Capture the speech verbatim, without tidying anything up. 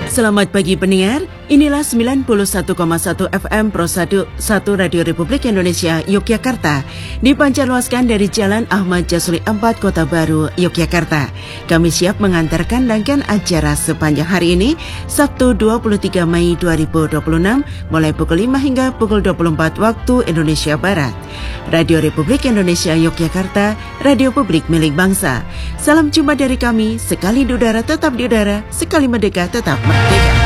Selamat pagi pendengar, inilah sembilan puluh satu koma satu F M Pro satu Radio Republik Indonesia Yogyakarta, dipancarluaskan dari Jalan Ahmad Jasuli empat Kota Baru, Yogyakarta. Kami siap mengantarkan rangkaian acara sepanjang hari ini, Sabtu dua puluh tiga Mei dua ribu dua puluh enam, mulai pukul lima hingga pukul dua puluh empat waktu Indonesia Barat. Radio Republik Indonesia Yogyakarta, radio publik milik bangsa. Salam jumpa dari kami, sekali di udara tetap di udara, sekali merdeka tetap merdeka.